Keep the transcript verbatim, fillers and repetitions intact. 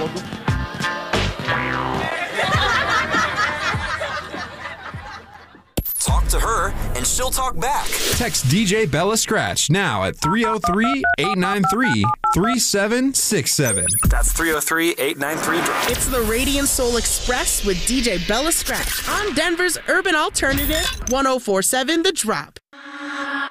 Soul. Talk to her, and she'll talk back. Text D J Bella Scratch now at three oh three, eight nine three, three seven six seven. That's three oh three, eight nine three, drop. It's the Radiant Soul Express with D J Bella Scratch on Denver's Urban Alternative, one oh four point seven The Drop.